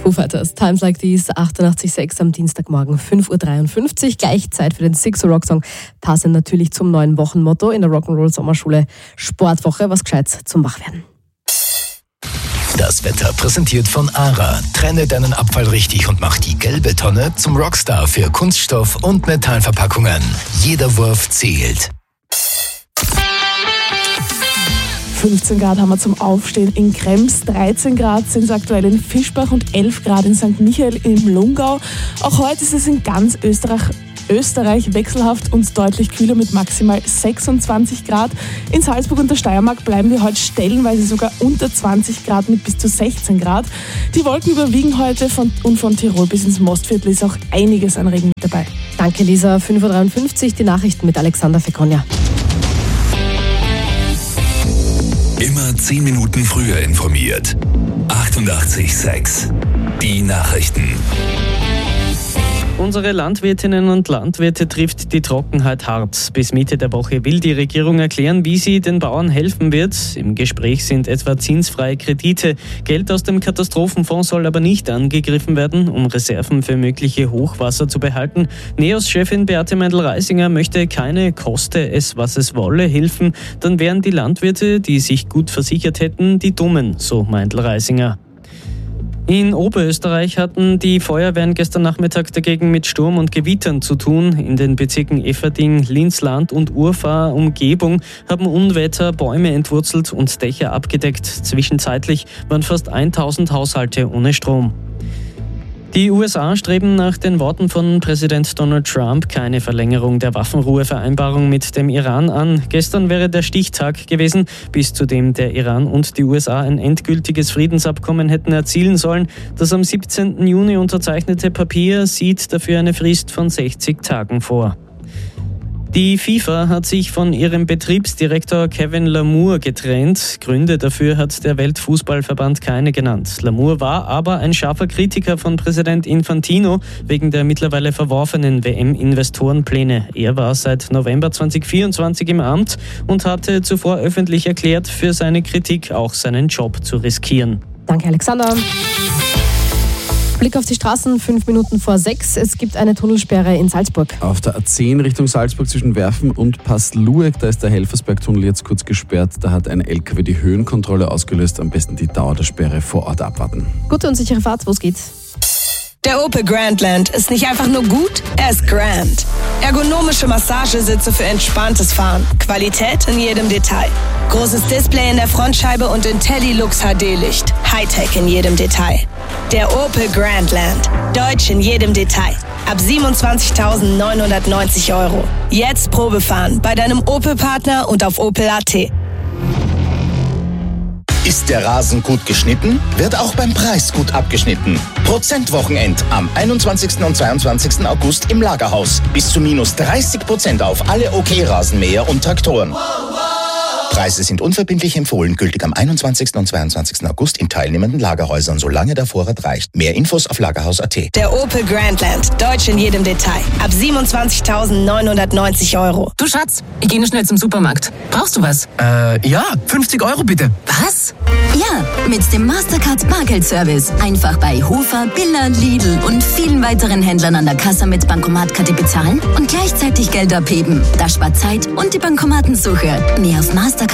Foo Fighters, Times Like These, 88,6 am Dienstagmorgen, 5.53 Uhr. Gleich Zeit für den Six Rock Song. Passend natürlich zum neuen Wochenmotto in der Rock'n'Roll Sommerschule Sportwoche. Was Gescheites zum Wachwerden. Das Wetter präsentiert von ARA. Trenne deinen Abfall richtig und mach die gelbe Tonne zum Rockstar für Kunststoff- und Metallverpackungen. Jeder Wurf zählt. 15 Grad haben wir zum Aufstehen in Krems, 13 Grad sind es aktuell in Fischbach und 11 Grad in St. Michael im Lungau. Auch heute ist es in ganz Österreich wechselhaft und deutlich kühler mit maximal 26 Grad. In Salzburg und der Steiermark bleiben wir heute stellenweise sogar unter 20 Grad mit bis zu 16 Grad. Die Wolken überwiegen heute und von Tirol bis ins Mostviertel ist auch einiges an Regen mit dabei. Danke Lisa, 5.53 Uhr, die Nachrichten mit Alexander Fekonja. Immer 10 Minuten früher informiert. 88,6. Die Nachrichten. Unsere Landwirtinnen und Landwirte trifft die Trockenheit hart. Bis Mitte der Woche will die Regierung erklären, wie sie den Bauern helfen wird. Im Gespräch sind etwa zinsfreie Kredite. Geld aus dem Katastrophenfonds soll aber nicht angegriffen werden, um Reserven für mögliche Hochwasser zu behalten. NEOS-Chefin Beate Meindl-Reisinger möchte keine, koste es was es wolle, Hilfen. Dann wären die Landwirte, die sich gut versichert hätten, die Dummen, so Meindl-Reisinger. In Oberösterreich hatten die Feuerwehren gestern Nachmittag dagegen mit Sturm und Gewittern zu tun. In den Bezirken Efferding, Linzland und Urfahr Umgebung haben Unwetter Bäume entwurzelt und Dächer abgedeckt. Zwischenzeitlich waren fast 1000 Haushalte ohne Strom. Die USA streben nach den Worten von Präsident Donald Trump keine Verlängerung der Waffenruhevereinbarung mit dem Iran an. Gestern wäre der Stichtag gewesen, bis zu dem der Iran und die USA ein endgültiges Friedensabkommen hätten erzielen sollen. Das am 17. Juni unterzeichnete Papier sieht dafür eine Frist von 60 Tagen vor. Die FIFA hat sich von ihrem Betriebsdirektor Kevin Lamour getrennt. Gründe dafür hat der Weltfußballverband keine genannt. Lamour war aber ein scharfer Kritiker von Präsident Infantino wegen der mittlerweile verworfenen WM-Investorenpläne. Er war seit November 2024 im Amt und hatte zuvor öffentlich erklärt, für seine Kritik auch seinen Job zu riskieren. Danke Alexander. Blick auf die Straßen, 5 Minuten vor 6. Es gibt eine Tunnelsperre in Salzburg. Auf der A10 Richtung Salzburg zwischen Werfen und Passlueck, da ist der Helfersbergtunnel jetzt kurz gesperrt. Da hat ein LKW die Höhenkontrolle ausgelöst. Am besten die Dauer der Sperre vor Ort abwarten. Gute und sichere Fahrt, wo es geht. Der Opel Grandland ist nicht einfach nur gut, er ist grand. Ergonomische Massagesitze für entspanntes Fahren. Qualität in jedem Detail. Großes Display in der Frontscheibe und IntelliLux HD-Licht. Hightech in jedem Detail. Der Opel Grandland. Deutsch in jedem Detail. Ab 27.990 €. Jetzt Probefahren bei deinem Opel-Partner und auf opel.at. Ist der Rasen gut geschnitten, wird auch beim Preis gut abgeschnitten. Prozentwochenend am 21. und 22. August im Lagerhaus. Bis zu minus 30% auf alle OK-Rasenmäher und Traktoren. Preise sind unverbindlich empfohlen, gültig am 21. und 22. August in teilnehmenden Lagerhäusern, solange der Vorrat reicht. Mehr Infos auf lagerhaus.at. Der Opel Grandland. Deutsch in jedem Detail. Ab 27.990 €. Du Schatz, ich gehe schnell zum Supermarkt. Brauchst du was? Ja, 50 € bitte. Was? Ja, mit dem Mastercard Bargeldservice. Einfach bei Hofer, Billa, Lidl und vielen weiteren Händlern an der Kasse mit Bankomatkarte bezahlen und gleichzeitig Geld abheben. Das spart Zeit und die Bankomatensuche. Mehr auf Mastercard.at.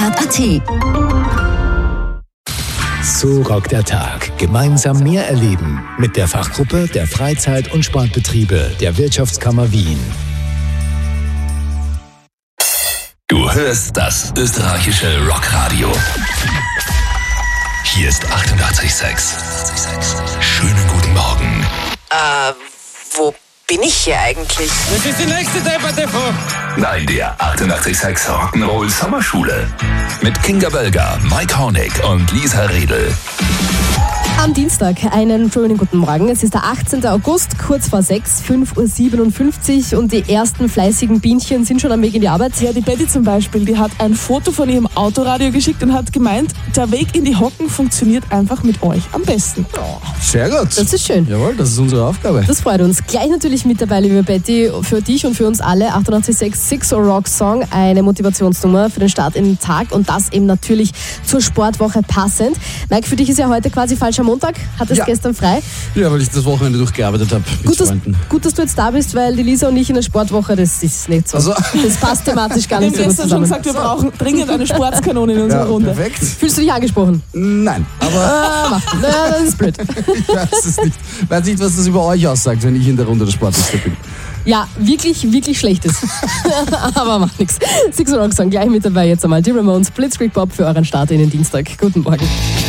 So rockt der Tag. Gemeinsam mehr erleben mit der Fachgruppe der Freizeit- und Sportbetriebe der Wirtschaftskammer Wien. Du hörst das österreichische Rockradio. Hier ist 88,6. Schönen guten Morgen. Wo bin ich hier eigentlich? Das ist die nächste Debatte. Nein, der 88,6 Rock'n'Roll Sommerschule. Mit Kinga Bölger, Mike Hornig und Lisa Redl. Am Dienstag einen schönen guten Morgen. Es ist der 18. August, kurz vor 6, 5.57 Uhr und die ersten fleißigen Bienchen sind schon am Weg in die Arbeit. Ja, die Betty zum Beispiel, die hat ein Foto von ihrem Autoradio geschickt und hat gemeint, der Weg in die Hocken funktioniert einfach mit euch am besten. Oh, sehr gut. Das ist schön. Jawohl, das ist unsere Aufgabe. Das freut uns. Gleich natürlich mit dabei, liebe Betty, für dich und für uns alle 88,6 Six Rock Song, eine Motivationsnummer für den Start in den Tag und das eben natürlich zur Sportwoche passend. Mike, für dich ist ja heute quasi falscher Montag. hattest gestern frei. Ja, weil ich das Wochenende durchgearbeitet habe mit Freunden. Gut, dass du jetzt da bist, weil die Lisa und ich in der Sportwoche, das ist nicht so. Also. Das passt thematisch gar nicht so gut zusammen. Wir haben gestern schon gesagt, wir brauchen dringend eine Sportskanone in unserer Runde. Perfekt. Fühlst du dich angesprochen? Nein, aber... das ist blöd. Ich weiß es nicht. Ich weiß nicht, was das über euch aussagt, wenn ich in der Runde der Sportliste bin. Ja, wirklich, wirklich schlechtes. Aber macht nichts. Six Rock Song gleich mit dabei jetzt einmal. Die Ramones, Blitzkrieg Bob für euren Start in den Dienstag. Guten Morgen.